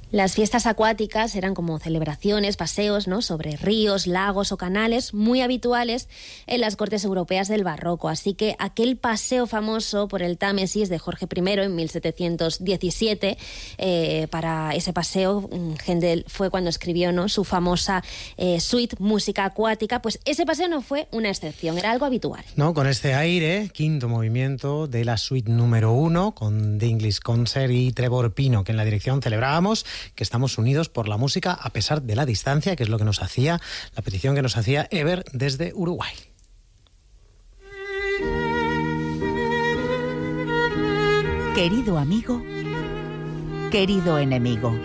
Las fiestas acuáticas eran como celebraciones, paseos, ¿no?, sobre ríos, lagos o canales muy habituales en las cortes europeas del barroco. Así que aquel paseo famoso por el Támesis de Jorge I en 1717, para ese paseo Händel fue cuando escribió, ¿no?, su famosa suite Música Acuática. Pues ese paseo no fue una excepción, era algo habitual. No, con este aire, quinto movimiento de la suite número 1, con The English Concert y Trevor Pino, que en la dirección celebrábamos que estamos unidos por la música a pesar de la distancia, que es lo que nos hacía, la petición que nos hacía Ever desde Uruguay. Querido amigo, querido enemigo.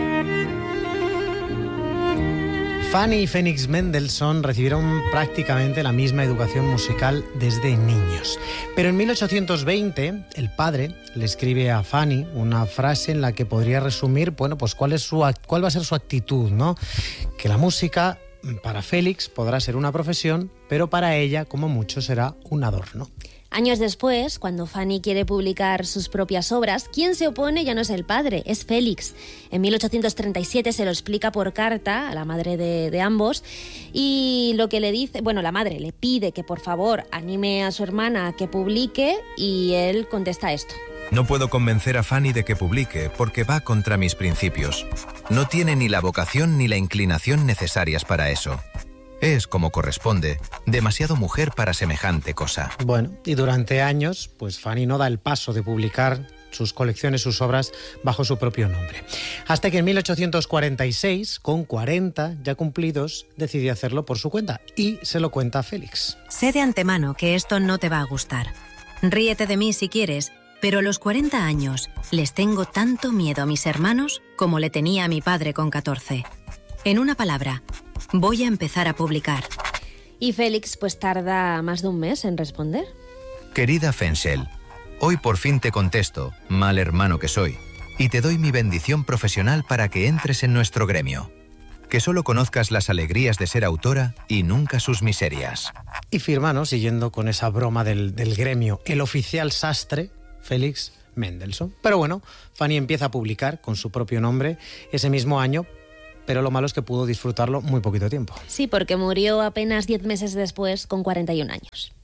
Fanny y Félix Mendelssohn recibieron prácticamente la misma educación musical desde niños. Pero en 1820, el padre le escribe a Fanny una frase en la que podría resumir, bueno, pues cuál va a ser su actitud, ¿no? Que la música, para Félix, podrá ser una profesión, pero para ella, como mucho, será un adorno. Años después, cuando Fanny quiere publicar sus propias obras, quien se opone ya no es el padre, es Félix. En 1837 se lo explica por carta a la madre de ambos, y lo que le dice, bueno, la madre le pide que por favor anime a su hermana a que publique, y él contesta esto. No puedo convencer a Fanny de que publique porque va contra mis principios. No tiene ni la vocación ni la inclinación necesarias para eso. Es, como corresponde, demasiado mujer para semejante cosa. Bueno, y durante años, pues Fanny no da el paso de publicar sus colecciones, sus obras, bajo su propio nombre. Hasta que en 1846, con 40 ya cumplidos, decidió hacerlo por su cuenta y se lo cuenta a Félix. Sé de antemano que esto no te va a gustar. Ríete de mí si quieres, pero a los 40 años les tengo tanto miedo a mis hermanos como le tenía a mi padre con 14. En una palabra, voy a empezar a publicar. Y Félix pues tarda más de un mes en responder. Querida Fenchel, hoy por fin te contesto, mal hermano que soy, y te doy mi bendición profesional para que entres en nuestro gremio. Que solo conozcas las alegrías de ser autora y nunca sus miserias. Y firma, ¿no?, siguiendo con esa broma del gremio, el oficial sastre, Félix Mendelssohn. Pero bueno, Fanny empieza a publicar con su propio nombre ese mismo año, pero lo malo es que pudo disfrutarlo muy poquito tiempo. Sí, porque murió apenas 10 meses después, con 41 años.